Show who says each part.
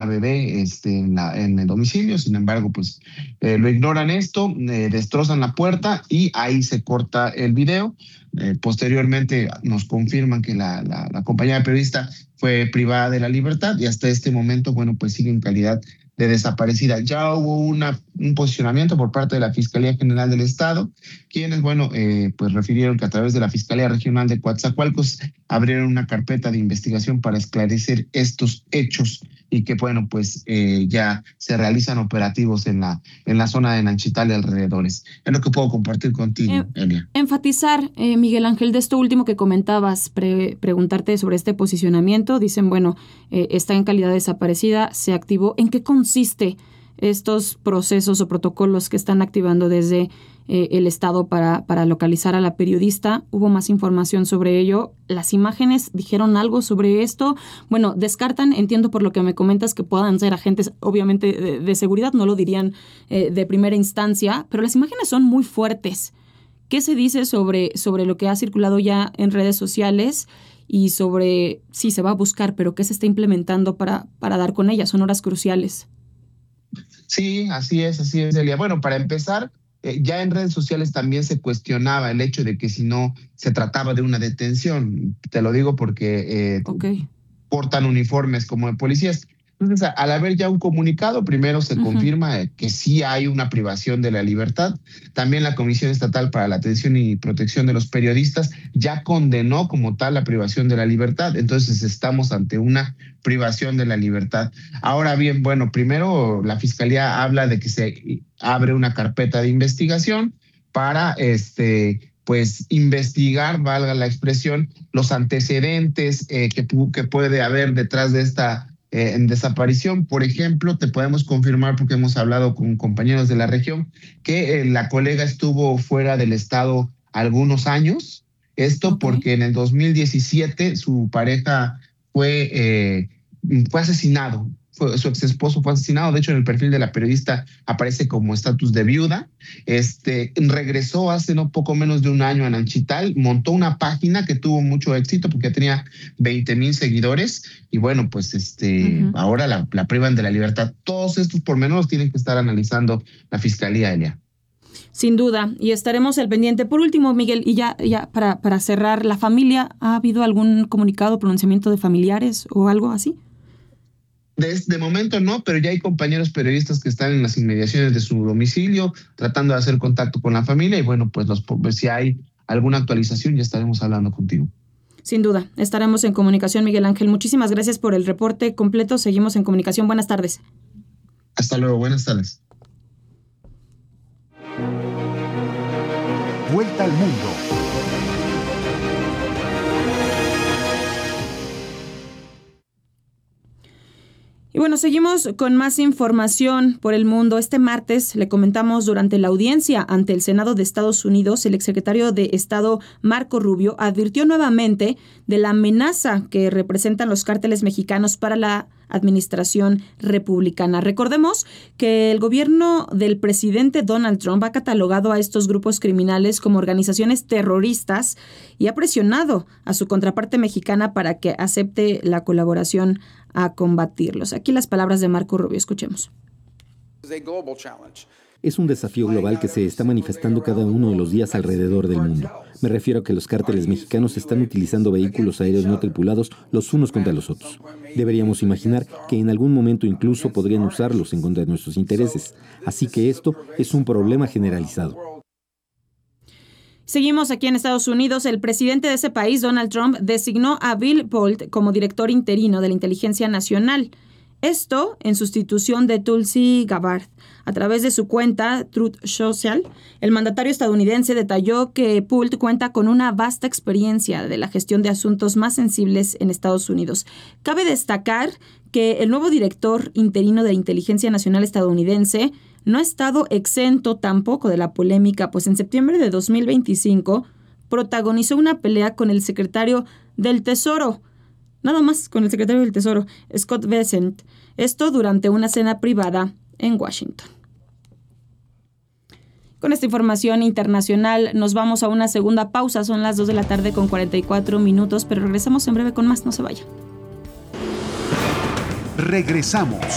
Speaker 1: bebé en el domicilio. Sin embargo, pues lo ignoran esto, destrozan la puerta y ahí se corta el video. Posteriormente nos confirman que la compañera periodista fue privada de la libertad y hasta este momento, bueno, pues sigue en calidad de desaparecida. Ya hubo un posicionamiento por parte de la Fiscalía General del Estado, quienes, bueno, pues refirieron que a través de la Fiscalía Regional de Coatzacoalcos abrieron una carpeta de investigación para esclarecer estos hechos y que, bueno, pues ya se realizan operativos en la zona de Nanchital y alrededores. Es lo que puedo compartir contigo, Elia.
Speaker 2: Enfatizar, Miguel Ángel, de esto último que comentabas, preguntarte sobre este posicionamiento. Dicen, bueno, está en calidad de desaparecida, se activó. ¿En qué consiste estos procesos o protocolos que están activando desde el Estado para localizar a la periodista? ¿Hubo más información sobre ello? ¿Las imágenes dijeron algo sobre esto? Bueno, descartan, entiendo por lo que me comentas, que puedan ser agentes, obviamente, de seguridad, no lo dirían de primera instancia, pero las imágenes son muy fuertes. ¿Qué se dice sobre lo que ha circulado ya en redes sociales y sobre, sí, se va a buscar, pero qué se está implementando para dar con ella? Son horas cruciales.
Speaker 1: Sí, así es, Elia. Bueno, para empezar, ya en redes sociales también se cuestionaba el hecho de que si no se trataba de una detención. Te lo digo porque portan uniformes como de policías. Entonces, al haber ya un comunicado, primero se confirma que sí hay una privación de la libertad. También la Comisión Estatal para la Atención y Protección de los Periodistas ya condenó como tal la privación de la libertad. Entonces, estamos ante una privación de la libertad. Ahora bien, bueno, primero la Fiscalía habla de que se abre una carpeta de investigación para pues investigar, valga la expresión, los antecedentes que puede haber detrás de esta en desaparición. Por ejemplo, te podemos confirmar, porque hemos hablado con compañeros de la región, que la colega estuvo fuera del estado algunos años. Esto porque en el 2017 su pareja fue asesinado. Su ex esposo fue asesinado. De hecho, en el perfil de la periodista aparece como estatus de viuda. Regresó hace no poco menos de un año a Nanchital, montó una página que tuvo mucho éxito porque tenía 20,000 seguidores y bueno, pues ahora la privan de la libertad. Todos estos pormenores tienen que estar analizando la Fiscalía, Elia.
Speaker 2: Sin duda, y estaremos al pendiente. Por último, Miguel, y ya para cerrar, ¿la familia ha habido algún comunicado, pronunciamiento de familiares o algo así?
Speaker 1: De momento no, pero ya hay compañeros periodistas que están en las inmediaciones de su domicilio tratando de hacer contacto con la familia y bueno, pues si hay alguna actualización ya estaremos hablando contigo.
Speaker 2: Sin duda, estaremos en comunicación, Miguel Ángel. Muchísimas gracias por el reporte completo. Seguimos en comunicación. Buenas tardes.
Speaker 1: Hasta luego, buenas tardes.
Speaker 3: Vuelta al mundo.
Speaker 2: Y bueno, seguimos con más información por el mundo. Este martes le comentamos durante la audiencia ante el Senado de Estados Unidos, el exsecretario de Estado Marco Rubio advirtió nuevamente de la amenaza que representan los cárteles mexicanos para la administración republicana. Recordemos que el gobierno del presidente Donald Trump ha catalogado a estos grupos criminales como organizaciones terroristas y ha presionado a su contraparte mexicana para que acepte la colaboración a combatirlos. Aquí las palabras de Marco Rubio, escuchemos.
Speaker 4: Es un desafío global que se está manifestando cada uno de los días alrededor del mundo. Me refiero a que los cárteles mexicanos están utilizando vehículos aéreos no tripulados los unos contra los otros. Deberíamos imaginar que en algún momento incluso podrían usarlos en contra de nuestros intereses. Así que esto es un problema generalizado.
Speaker 2: Seguimos aquí en Estados Unidos. El presidente de ese país, Donald Trump, designó a Bill Bolt como director interino de la Inteligencia Nacional. Esto en sustitución de Tulsi Gabbard. A través de su cuenta Truth Social, el mandatario estadounidense detalló que Bolt cuenta con una vasta experiencia de la gestión de asuntos más sensibles en Estados Unidos. Cabe destacar que el nuevo director interino de la Inteligencia Nacional estadounidense no ha estado exento tampoco de la polémica, pues en septiembre de 2025 protagonizó una pelea con el secretario del Tesoro, nada más con el secretario del Tesoro, Scott Bessent, esto durante una cena privada en Washington. Con esta información internacional nos vamos a una segunda pausa, son las 2 de la tarde con 44 minutos, pero regresamos en breve con más, no se vaya.
Speaker 3: Regresamos.